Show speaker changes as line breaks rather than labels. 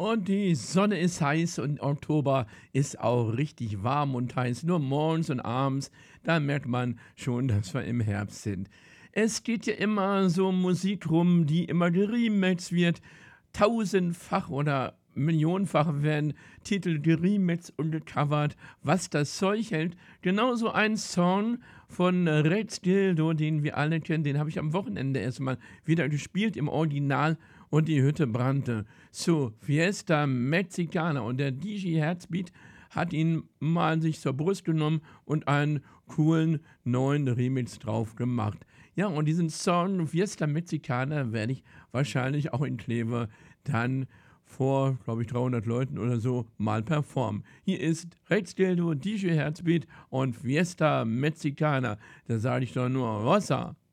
Und die Sonne ist heiß und Oktober ist auch richtig warm und heiß. Nur morgens und abends, da merkt man schon, dass wir im Herbst sind. Es geht ja immer so Musik rum, die immer geremixed wird. Tausendfach oder millionenfach werden Titel geremixed und gecovert, was das Zeug hält. Genauso ein Song von Red Dildo, den wir alle kennen, den habe ich am Wochenende erstmal wieder gespielt im Original und die Hütte brannte. So, Fiesta Mexicana und der DJ Herzbeat hat ihn mal sich zur Brust genommen und einen coolen neuen Remix drauf gemacht. Ja, und diesen Song Fiesta Mexicana werde ich wahrscheinlich auch in Kleve dann vor, glaube ich, 300 Leuten oder so mal performen. Hier ist Rex Dildo, DJ Herzbeat und Fiesta Mexicana. Da sage ich doch nur Rossa.